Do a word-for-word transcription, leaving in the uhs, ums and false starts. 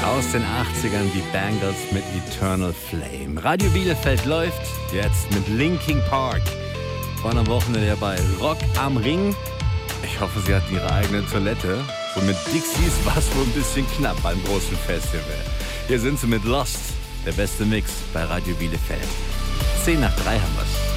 Aus den achtzigern die Bangles mit Eternal Flame. Radio Bielefeld läuft jetzt mit Linkin Park. Waren am Wochenende ja bei Rock am Ring. Ich hoffe, sie hatten ihre eigene Toilette. Und mit Dixies war es wohl ein bisschen knapp beim großen Festival. Hier sind sie mit Lost. Der beste Mix bei Radio Bielefeld. zehn nach drei haben wir's.